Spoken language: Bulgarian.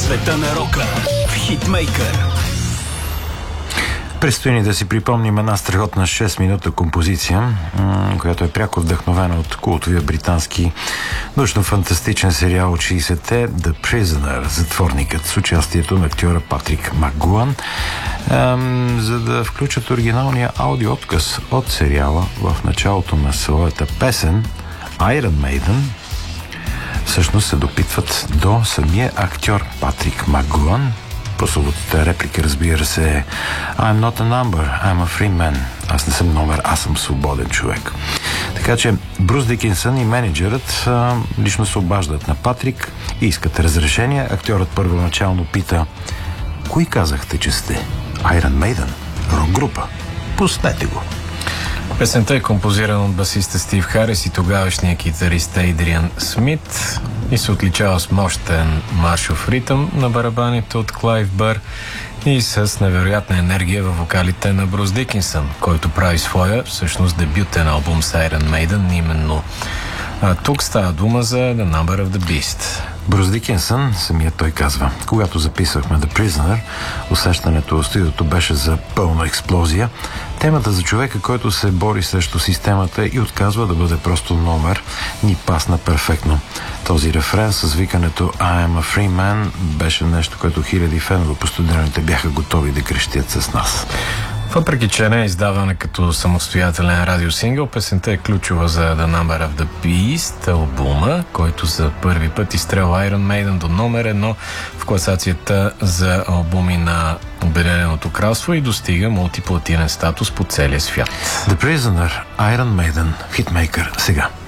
света на рока в Хитмейкър. Предстои ни да си припомним една страхотна 6-минутна композиция, която е пряко вдъхновена от култовия британски научно-фантастичен сериал от 60-те The Prisoner, затворникът, с участието на актьора Патрик Макгуан. За да включат оригиналния аудиоотказ от сериала в началото на своята песен, Iron Maiden всъщност се допитват до самия актьор Патрик Макгуан. Прословутата реплика, разбира се, е I'm not a number, I'm a free man. Аз не съм номер, аз съм свободен човек. Така че Брус Дикинсън и менеджерът лично се обаждат на Патрик и искат разрешение. Актьорът първоначално пита: кои казахте, че сте? Iron Maiden, рок група. Пуснете го. Песента е композирана от басиста Стив Харис и тогавашния китарист Ейдриан Смит и се отличава с мощен маршов ритъм на барабаните от Клайв Бър и с невероятна енергия във вокалите на Брус Дикинсън, който прави своя, всъщност дебютен албум с Iron Maiden, именно тук става дума за The Number of the Beast. Брус Дикинсън, самият той казва: когато записвахме The Prisoner, усещането в студиото беше за пълна експлозия. Темата за човека, който се бори срещу системата и отказва да бъде просто номер, ни пасна перфектно. Този рефрен с викането I am a free man беше нещо, което хиляди фенове по студените бяха готови да крещят с нас. Въпреки че не е издавана като самостоятелен радиосингъл, песента е ключова за The Number of the Beast, албума, който за първи път изстрелва Iron Maiden до номер 1 в класацията за албуми на Обединеното кралство и достига мултиплатинен статус по целия свят. The Prisoner, Iron Maiden, Hitmaker, сега.